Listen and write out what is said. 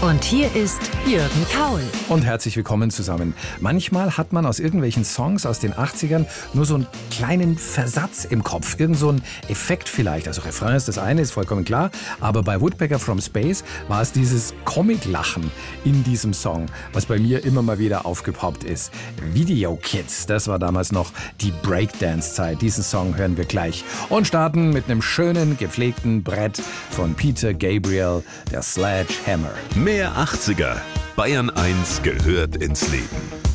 Und hier ist Jürgen Kaul. Und herzlich willkommen zusammen. Manchmal hat man aus irgendwelchen Songs aus den 80ern nur so einen kleinen Versatz im Kopf. Irgend so ein Effekt vielleicht. Also Refrain ist das eine, ist vollkommen klar. Aber bei Woodpecker from Space war es dieses Comic-Lachen in diesem Song, was bei mir immer mal wieder aufgepoppt ist. Video Kids, das war damals noch die Breakdance-Zeit. Diesen Song hören wir gleich. Und starten mit einem schönen, gepflegten Brett von Peter Gabriel, der Sledgehammer. Mehr 80er. Bayern 1 gehört ins Leben.